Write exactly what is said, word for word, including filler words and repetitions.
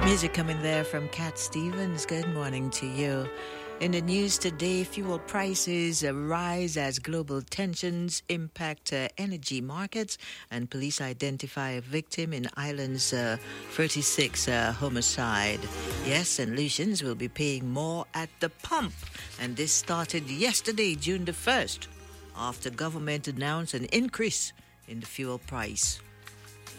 Music coming there from Cat Stevens. Good morning to you. In the news today, fuel prices uh, rise as global tensions impact uh, energy markets, and police identify a victim in Ireland's uh, thirty-six uh, homicide. Yes, Saint Lucians will be paying more at the pump, and this started yesterday, June the first, after government announced an increase in the fuel price.